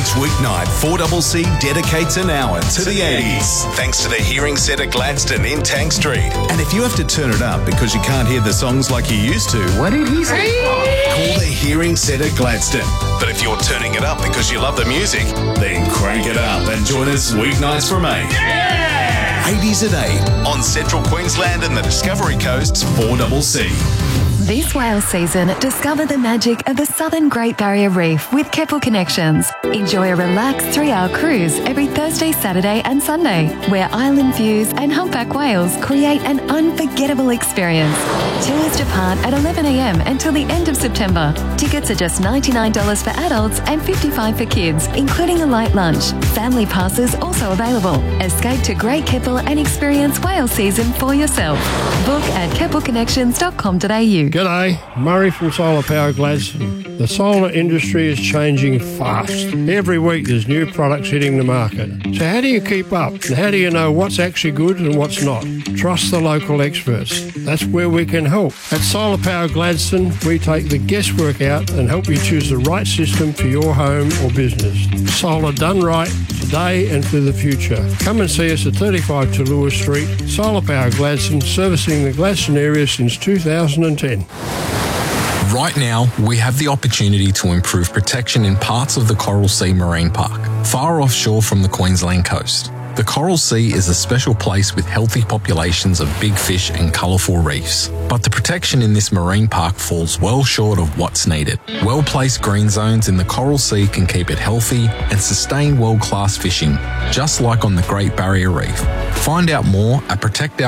Each weeknight, 4CC dedicates an hour to the 80s, thanks to the Hearing Centre Gladstone in Tank Street. And if you have to turn it up because you can't hear the songs like you used to, what did he say? Call the Hearing Centre Gladstone. But if you're turning it up because you love the music, then crank it up and join us weeknights from 8. Yeah! 80s at 8 on Central Queensland and the Discovery Coast's 4CC. This whale season, discover the magic of the Southern Great Barrier Reef with Keppel Connections. Enjoy a relaxed 3-hour cruise every Thursday, Saturday and Sunday, where island views and humpback whales create an unforgettable experience. Tours depart at 11 a.m. until the end of September. Tickets are just $99 for adults and $55 for kids, including a light lunch. Family passes also available. Escape to Great Keppel and experience whale season for yourself. Book at keppelconnections.com.au. G'day, Murray from Solar Power Gladstone. The solar industry is changing fast. Every week there's new products hitting the market. So how do you keep up? And how do you know what's actually good and what's not? Trust the local experts. That's where we can help. At Solar Power Gladstone, we take the guesswork out and help you choose the right system for your home or business. Solar done right, today and for the future. Come and see us at 35 Talua Street. Solar Power Gladstone, servicing the Gladstone area since 2010. Right now, we have the opportunity to improve protection in parts of the Coral Sea Marine Park, far offshore from the Queensland coast. The Coral Sea is a special place with healthy populations of big fish and colourful reefs. But the protection in this marine park falls well short of what's needed. Well-placed green zones in the Coral Sea can keep it healthy and sustain world-class fishing, just like on the Great Barrier Reef. Find out more at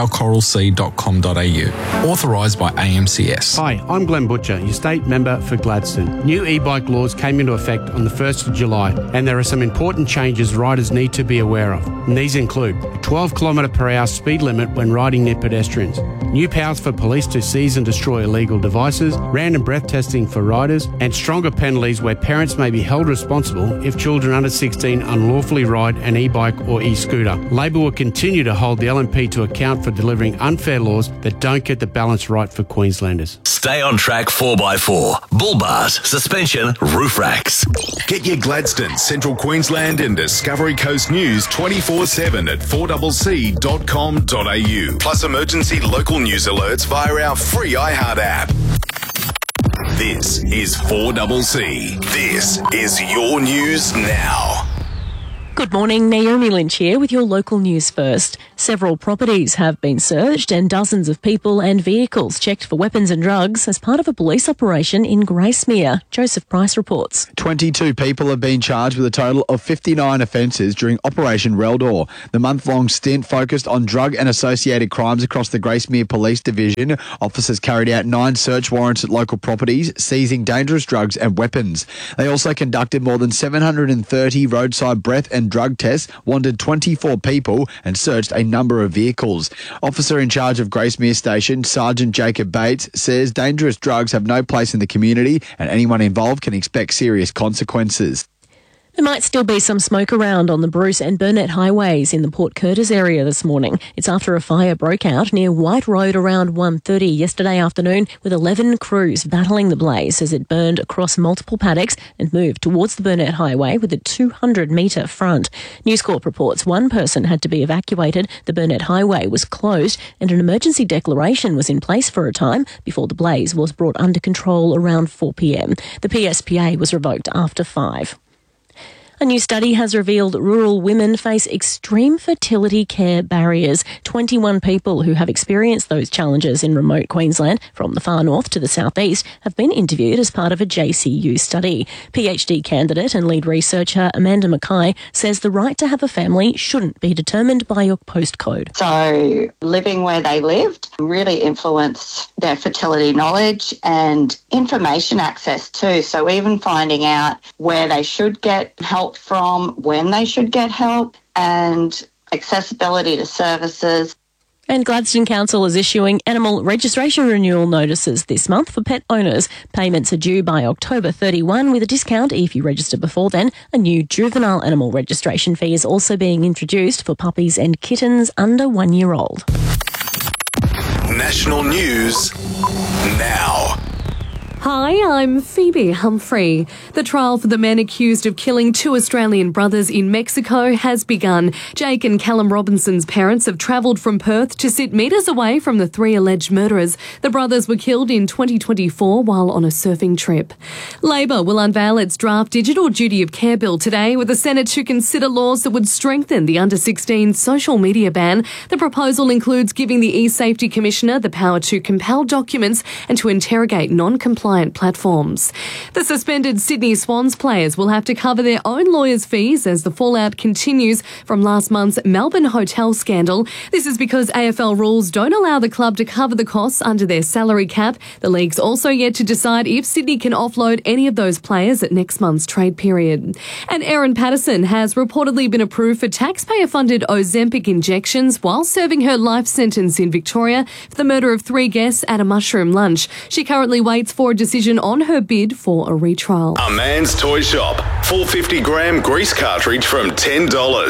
protectourcoralsea.com.au. Authorised by AMCS. Hi, I'm Glenn Butcher, your state member for Gladstone. New e-bike laws came into effect on the 1st of July, and there are some important changes riders need to be aware of. And these include a 12 km/h speed limit when riding near pedestrians, new powers for police to seize and destroy illegal devices, random breath testing for riders, and stronger penalties where parents may be held responsible if children under 16 unlawfully ride an e-bike or e-scooter. Labor will continue to hold the LNP to account for delivering unfair laws that don't get the balance right for Queenslanders. Stay on track 4x4, bull bars, suspension, roof racks. Get your Gladstone, Central Queensland and Discovery Coast news 24/7 at 4CC.com.au. Plus emergency local news alerts via our free iHeart app. This is 4CC. This is your news now. Good morning, Naomi Lynch here with your local news first. Several properties have been searched and dozens of people and vehicles checked for weapons and drugs as part of a police operation in Gracemere. Joseph Price reports. 22 people have been charged with a total of 59 offences during Operation Reldor. The month-long stint focused on drug and associated crimes across the Gracemere Police Division. Officers carried out 9 search warrants at local properties, seizing dangerous drugs and weapons. They also conducted more than 730 roadside breath and drug tests, wanted 24 people and searched a number of vehicles. Officer in charge of Gracemere Station, Sergeant Jacob Bates, says dangerous drugs have no place in the community and anyone involved can expect serious consequences. There might still be some smoke around on the Bruce and Burnett highways in the Port Curtis area this morning. It's after a fire broke out near White Road around 1:30 yesterday afternoon, with 11 crews battling the blaze as it burned across multiple paddocks and moved towards the Burnett Highway with a 200-metre front. News Corp reports one person had to be evacuated, the Burnett Highway was closed and an emergency declaration was in place for a time before the blaze was brought under control around 4 p.m. The PSPA was revoked after 5. A new study has revealed rural women face extreme fertility care barriers. 21 people who have experienced those challenges in remote Queensland, from the far north to the southeast, have been interviewed as part of a JCU study. PhD candidate and lead researcher Amanda Mackay says the right to have a family shouldn't be determined by your postcode. So living where they lived really influenced their fertility knowledge and information access too. So even finding out where they should get help from, when they should get help, and accessibility to services. And Gladstone Council is issuing animal registration renewal notices this month for pet owners. Payments are due by October 31 with a discount if you register before then. A new juvenile animal registration fee is also being introduced for puppies and kittens under 1 year old. National news now. Hi, I'm Phoebe Humphrey. The trial for the men accused of killing 2 Australian brothers in Mexico has begun. Jake and Callum Robinson's parents have travelled from Perth to sit metres away from the 3 alleged murderers. The brothers were killed in 2024 while on a surfing trip. Labor will unveil its draft Digital Duty of Care bill today, with the Senate to consider laws that would strengthen the under-16 social media ban. The proposal includes giving the eSafety Commissioner the power to compel documents and to interrogate non-compliant platforms. The suspended Sydney Swans players will have to cover their own lawyers' fees as the fallout continues from last month's Melbourne hotel scandal. This is because AFL rules don't allow the club to cover the costs under their salary cap. The league's also yet to decide if Sydney can offload any of those players at next month's trade period. And Erin Patterson has reportedly been approved for taxpayer-funded Ozempic injections while serving her life sentence in Victoria for the murder of 3 guests at a mushroom lunch. She currently waits for a decision on her bid for a retrial. A Man's Toy Shop. 450-gram grease cartridge from $10.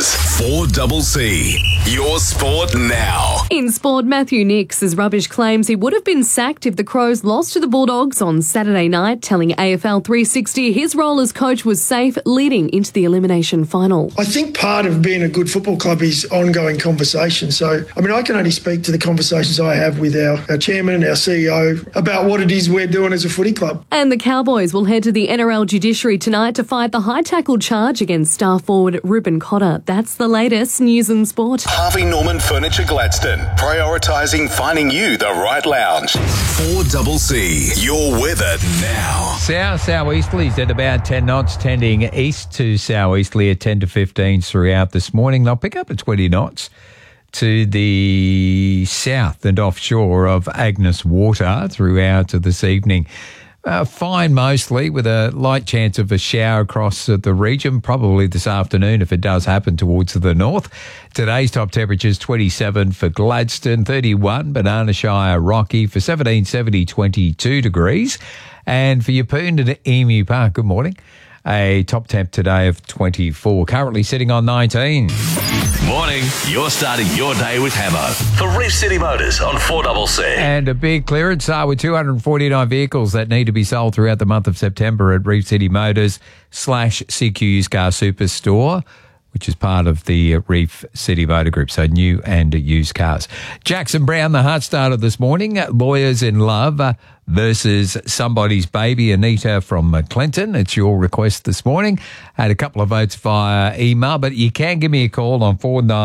4CC. Your sport now. In sport, Matthew Nix's rubbish claims he would have been sacked if the Crows lost to the Bulldogs on Saturday night, telling AFL 360 his role as coach was safe leading into the elimination final. I think part of being a good football club is ongoing conversation. So, I can only speak to the conversations I have with our chairman and our CEO about what it is we're doing as a footy club. And the Cowboys will head to the NRL judiciary tonight to fight the high tackle charge against star forward Ruben Cotter. That's the latest news and sport. Harvey Norman Furniture Gladstone, prioritising finding you the right lounge. 4CC. Your weather now. Southeasterlies at about 10 knots, tending east to southeasterly at 10 to 15 throughout this morning. They'll pick up at 20 knots to the south and offshore of Agnes Water throughout this evening. Fine mostly, with a light chance of a shower across the region, probably this afternoon if it does happen towards the north. Today's top temperatures 27 for Gladstone, 31 Banana Shire, Rocky, for 17, 70, 22 degrees. And for Yeppoon and Emu Park, good morning, a top temp today of 24, currently sitting on 19. Morning. You're starting your day with Hamo for Reef City Motors on 4CC. And a big clearance with 249 vehicles that need to be sold throughout the month of September at Reef City Motors /CQ Used Car Superstore, which is part of the Reef City Motor Group, so new and used cars. Jackson Brown, the heart starter this morning. Lawyers in Love versus Somebody's Baby, Anita from Clinton. It's your request this morning. Had a couple of votes via email, but you can give me a call on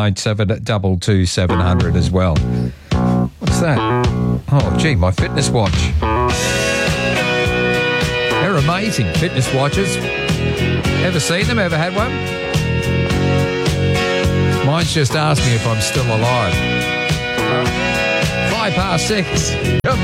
497-22700 as well. What's that? Oh, gee, my fitness watch. They're amazing, fitness watches. Ever seen them? Ever had one? Mine's just asked me if I'm still alive. 6:05.